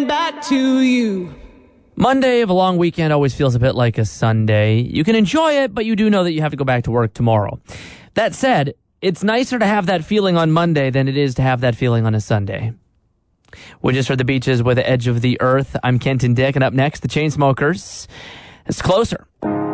getting back to you. Monday of a long weekend always feels a bit like a Sunday. You can enjoy it, but you do know that you have to go back to work tomorrow. That said, it's nicer to have that feeling on Monday than it is to have that feeling on a Sunday. We just heard the Beaches with the Edge of the Earth. I'm Kenton Dick, and up next, the Chainsmokers. It's Closer.